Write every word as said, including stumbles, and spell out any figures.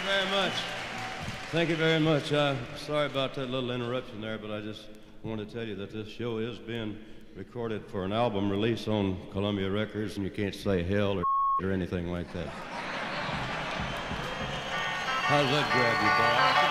very much. Thank you very much. Uh, sorry about that little interruption there, but I just wanted to tell you that this show is being recorded for an album release on Columbia Records, and you can't say hell or or anything like that. How does that grab you, Bob?